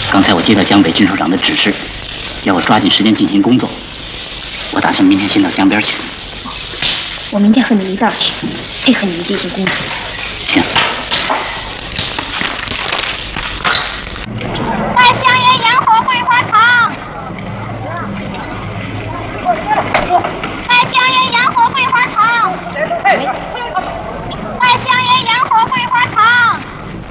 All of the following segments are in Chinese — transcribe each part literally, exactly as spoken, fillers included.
刚才我接到江北军首长的指示，要我抓紧时间进行工作。我打算明天先到江边去。 我明天和你一道去，配合你们进行工作。 行。 万香园洋火桂花糖。万香园洋火桂花糖。万香园洋火桂花糖。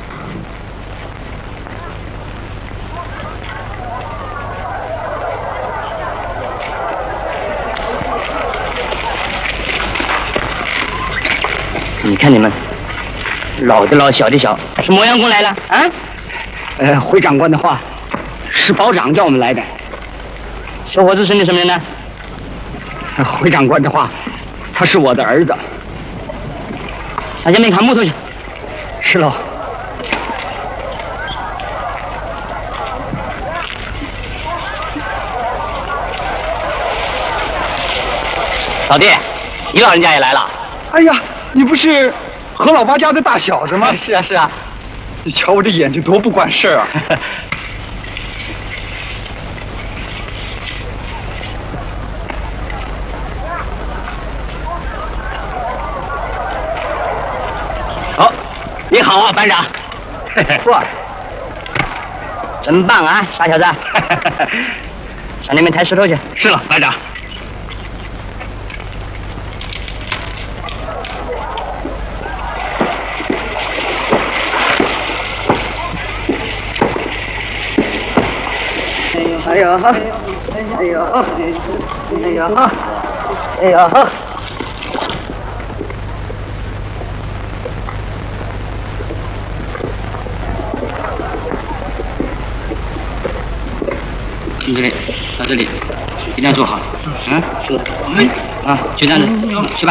你看你们，老的老，小的小，是磨洋工来了啊？ 呃，回长官的话，是保长叫我们来的。 小伙子是你什么人呢？ 回长官的话，他是我的儿子。 上前面砍木头去。 是喽。 老弟，你老人家也来了。 哎呀，你不是何老八家的大小子吗？ 是啊，是啊。 你瞧我这眼睛多不管事儿啊！ 好，你好啊，班长。 哇， 真棒啊，傻小子！上那边抬石头去。 是了，班长。 哎呀哈！哎呀哈！哎呀哈！哎呀哈！ 听这里，到这里，一定要做好。嗯，是。嗯，啊，就这样子，去吧。